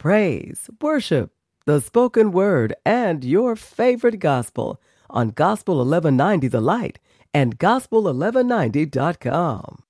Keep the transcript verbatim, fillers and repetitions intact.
praise, worship, the spoken word, and your favorite gospel on Gospel eleven ninety The Light and gospel eleven ninety dot com.